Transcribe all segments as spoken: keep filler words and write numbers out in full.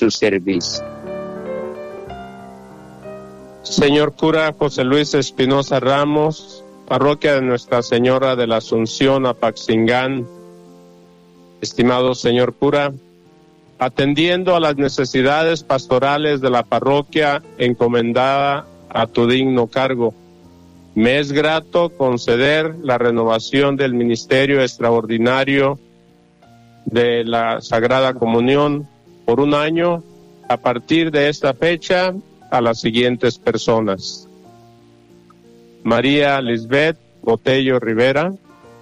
su servicio. Señor cura José Luis Espinosa Ramos, parroquia de Nuestra Señora de la Asunción, Apaxingán. Estimado señor cura, atendiendo a las necesidades pastorales de la parroquia encomendada a tu digno cargo, me es grato conceder la renovación del ministerio extraordinario de la Sagrada Comunión por un año a partir de esta fecha a las siguientes personas: María Lisbeth Botello Rivera.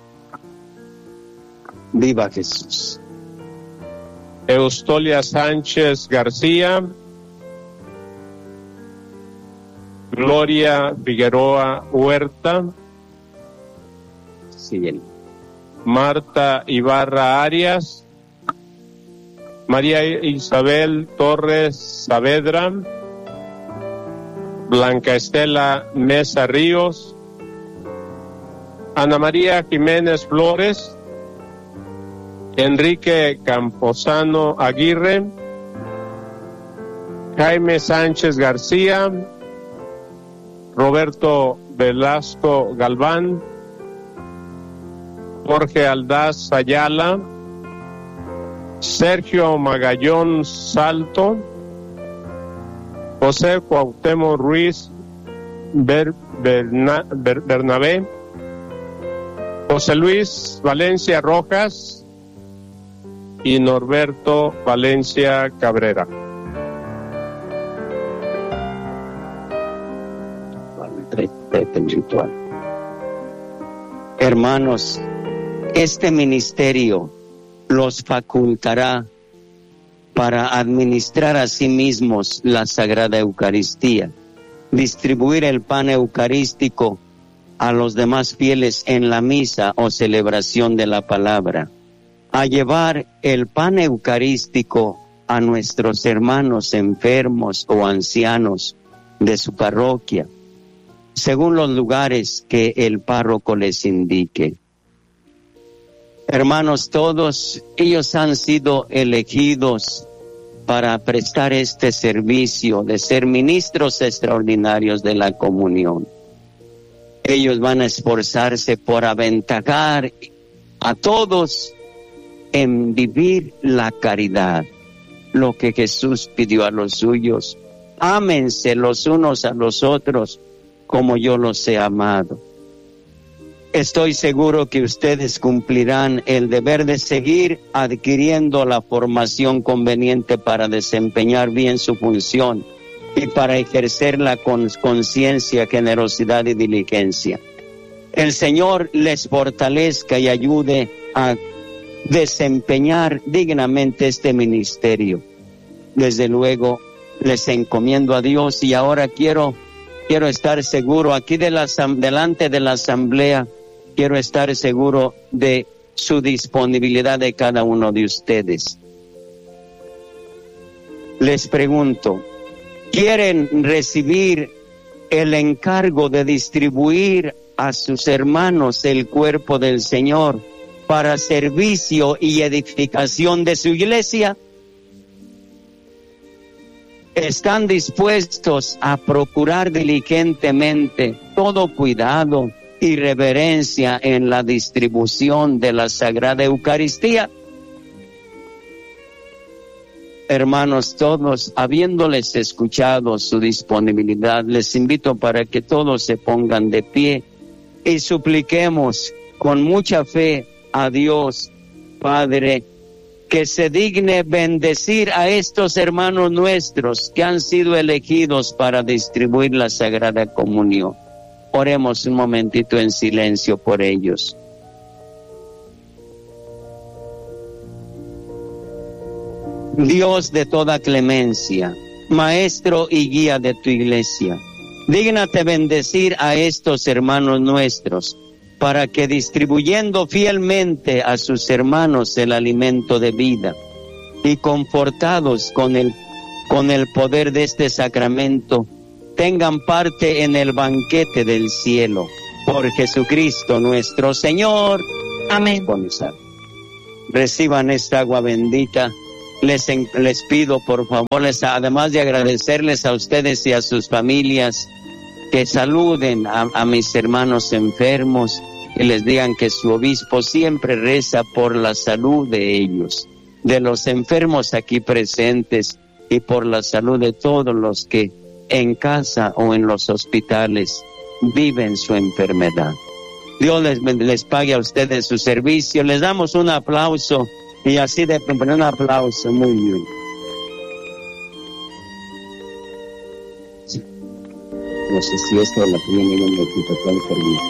Viva Jesús. Eustolia Sánchez García. Gloria Figueroa Huerta. Sí. Marta Ibarra Arias. María Isabel Torres Saavedra. Blanca Estela Mesa Ríos. Ana María Jiménez Flores. Enrique Camposano Aguirre. Jaime Sánchez García. Roberto Velasco Galván. Jorge Aldaz Ayala. Sergio Magallón Salto. José Cuauhtémoc Ruiz Ber, Berna, Ber, Bernabé. José Luis Valencia Rojas y Norberto Valencia Cabrera. Hermanos, este ministerio los facultará para administrar a sí mismos la Sagrada Eucaristía, distribuir el pan eucarístico a los demás fieles en la misa o celebración de la palabra, a llevar el pan eucarístico a nuestros hermanos enfermos o ancianos de su parroquia, según los lugares que el párroco les indique. Hermanos, todos ellos han sido elegidos para prestar este servicio de ser ministros extraordinarios de la comunión. Ellos van a esforzarse por aventajar a todos en vivir la caridad, lo que Jesús pidió a los suyos: ámense los unos a los otros como yo los he amado. Estoy seguro que ustedes cumplirán el deber de seguir adquiriendo la formación conveniente para desempeñar bien su función y para ejercerla con conciencia, generosidad y diligencia. El Señor les fortalezca y ayude a desempeñar dignamente este ministerio. Desde luego, les encomiendo a Dios y ahora quiero, quiero estar seguro aquí de la, delante de la asamblea. Quiero estar seguro de su disponibilidad de cada uno de ustedes. Les pregunto, ¿quieren recibir el encargo de distribuir a sus hermanos el cuerpo del Señor para servicio y edificación de su iglesia? ¿Están dispuestos a procurar diligentemente todo cuidado y reverencia en la distribución de la Sagrada Eucaristía? Hermanos, todos, habiéndoles escuchado su disponibilidad, les invito para que todos se pongan de pie y supliquemos con mucha fe a Dios Padre que se digne bendecir a estos hermanos nuestros que han sido elegidos para distribuir la Sagrada Comunión. Oremos un momentito en silencio por ellos. Dios de toda clemencia, Maestro y guía de tu iglesia, dígnate bendecir a estos hermanos nuestros, para que distribuyendo fielmente a sus hermanos el alimento de vida y confortados con el, con el poder de este sacramento, tengan parte en el banquete del cielo. Por Jesucristo nuestro Señor. Amén. Reciban esta agua bendita Les, les pido, por favor, les, además de agradecerles a ustedes y a sus familias, que saluden a, a mis hermanos enfermos y les digan que su obispo siempre reza por la salud de ellos, de los enfermos aquí presentes y por la salud de todos los que en casa o en los hospitales viven su enfermedad. Dios les, les pague a ustedes su servicio. Les damos un aplauso y así de un aplauso. Muy bien. No sé si esto la tiene en el equipo.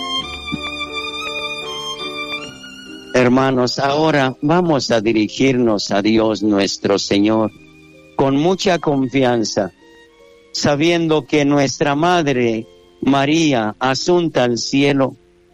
Hermanos, ahora vamos a dirigirnos a Dios nuestro Señor con mucha confianza, sabiendo que nuestra Madre María, asunta al cielo,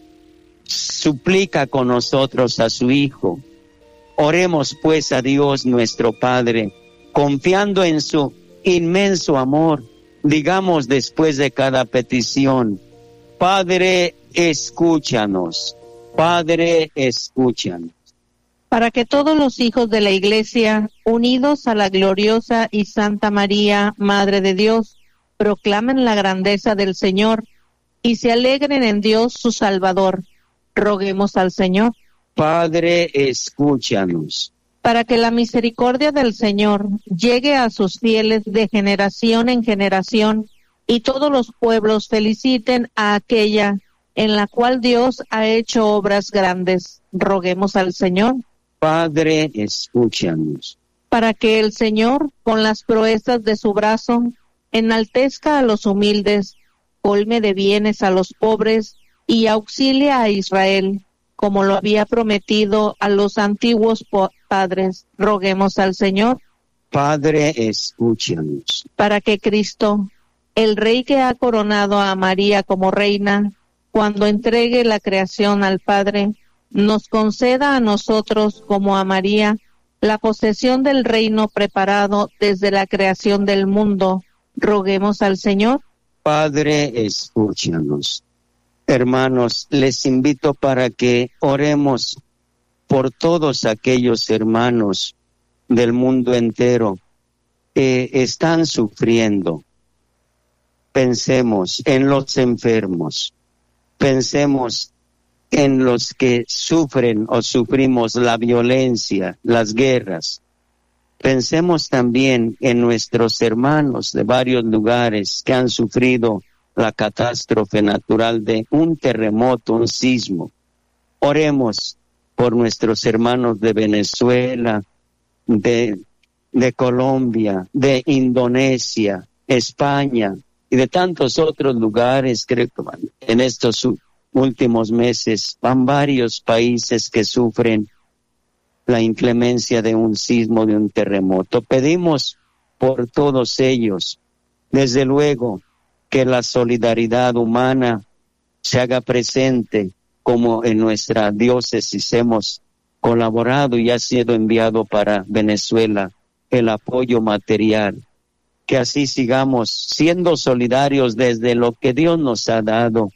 suplica con nosotros a su Hijo. Oremos pues a Dios nuestro Padre, confiando en su inmenso amor. Digamos después de cada petición: Padre, escúchanos. Padre, escúchanos. Para que todos los hijos de la Iglesia, unidos a la gloriosa y santa María, Madre de Dios, proclamen la grandeza del Señor y se alegren en Dios su Salvador. Roguemos al Señor. Padre, escúchanos. Para que la misericordia del Señor llegue a sus fieles de generación en generación y todos los pueblos feliciten a aquella en la cual Dios ha hecho obras grandes. Roguemos al Señor. Padre, escúchanos. Para que el Señor, con las proezas de su brazo, enaltezca a los humildes, colme de bienes a los pobres y auxilie a Israel, como lo había prometido a los antiguos padres. Roguemos al Señor. Padre, escúchanos. Para que Cristo, el Rey que ha coronado a María como reina, cuando entregue la creación al Padre, nos conceda a nosotros, como a María, la posesión del reino preparado desde la creación del mundo. Roguemos al Señor. Padre, escúchanos. Hermanos, les invito para que oremos por todos aquellos hermanos del mundo entero que están sufriendo. Pensemos en los enfermos, pensemos en los que sufren o sufrimos la violencia, las guerras. Pensemos también en nuestros hermanos de varios lugares que han sufrido la catástrofe natural de un terremoto, un sismo. Oremos por nuestros hermanos de Venezuela, de, de Colombia, de Indonesia, España y de tantos otros lugares. Creo que en estos últimos meses van varios países que sufren la inclemencia de un sismo, de un terremoto. Pedimos por todos ellos, desde luego, que la solidaridad humana se haga presente, como en nuestra diócesis hemos colaborado y ha sido enviado para Venezuela el apoyo material. Que así sigamos siendo solidarios desde lo que Dios nos ha dado,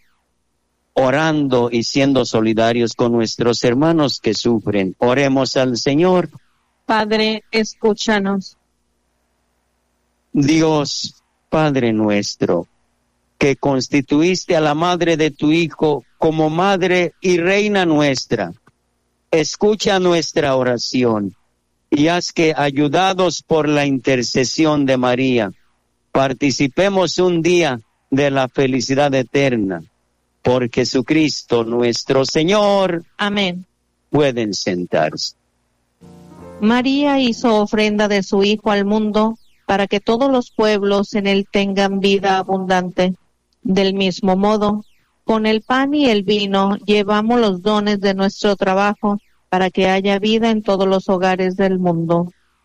orando y siendo solidarios con nuestros hermanos que sufren. Oremos al Señor. Padre, escúchanos. Dios, Padre nuestro, que constituiste a la madre de tu Hijo como madre y reina nuestra, escucha nuestra oración y haz que, ayudados por la intercesión de María, participemos un día de la felicidad eterna. Por Jesucristo nuestro Señor. Amén. Pueden sentarse. María hizo ofrenda de su Hijo al mundo para que todos los pueblos en él tengan vida abundante. Del mismo modo, con el pan y el vino llevamos los dones de nuestro trabajo para que haya vida en todos los hogares del mundo.